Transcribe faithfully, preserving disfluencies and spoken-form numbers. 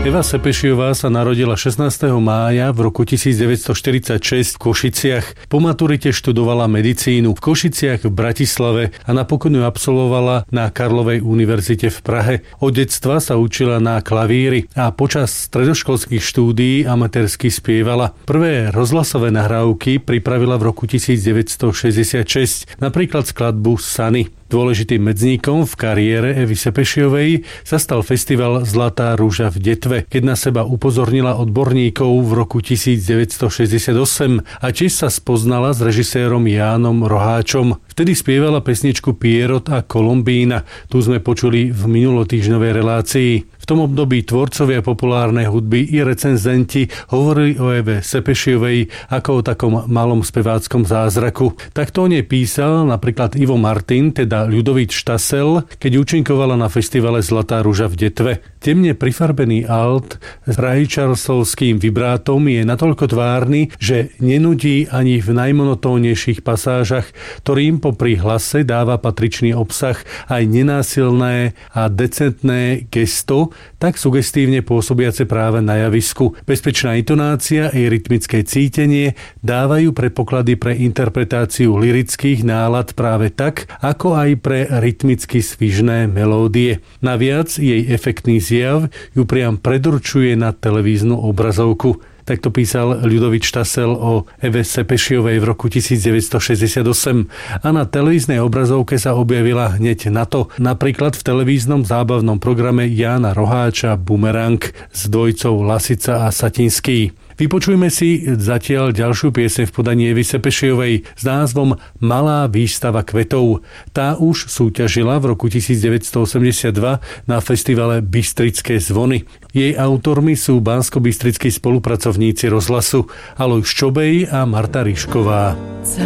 Eva Sepešiová sa narodila šestnásteho mája v roku devätnásťstoštyridsaťšesť v Košiciach. Po maturite študovala medicínu v Košiciach, v Bratislave a napokon ju absolvovala na Karlovej univerzite v Prahe. Od detstva sa učila na klavíri a počas stredoškolských štúdií amatérsky spievala. Prvé rozhlasové nahrávky pripravila v roku devätnásťstošesťdesiatšesť, napríklad skladbu Sany. Dôležitým medzníkom v kariére Evy Sepešiovej sa stal festival Zlatá rúža v Detve, keď na seba upozornila odborníkov v roku devätnásťstošesťdesiatosem a tiež sa spoznala s režisérom Jánom Roháčom. Vtedy spievala pesničku Pierrot a Kolumbína. Tu sme počuli v minulotýždňovej relácii. V tom období tvorcovia populárnej hudby i recenzenti hovorili o Eve Sepešiovej ako o takom malom speváckom zázraku. Takto o nej písal napríklad Ivo Martin, teda Ľudovít Štasel, keď účinkovala na festivale Zlatá rúža v Detve. Temne prifarbený alt s rajčarsovským vibrátom je natoľko tvárny, že nenudí ani v najmonotónnejších pasážach, ktorým popri hlase dáva patričný obsah aj nenásilné a decentné gesto, tak sugestívne pôsobiace práve na javisku. Bezpečná intonácia i rytmické cítenie dávajú predpoklady pre interpretáciu lyrických nálad práve tak, ako aj pre rytmicky svižné melódie. Naviac jej efektný zjav ju priam predurčuje na televíznu obrazovku. Takto písal Ľudovít Štasel o Eve Sepešiovej v roku devätnásťstošesťdesiatosem a na televíznej obrazovke sa objavila hneď na to, napríklad v televíznom zábavnom programe Jána Roháča Bumerang s dvojicou Lasica a Satinský. Vypočujme si zatiaľ ďalšiu pieseň v podaní Evy Sepešiovej s názvom Malá výstava kvetov. Tá už súťažila v roku devätnásťstoosemdesiatdva na festivale Bystrické zvony. Jej autormi sú banskobystrickí spolupracovníci rozhlasu Alojz Čobej a Marta Ríšková.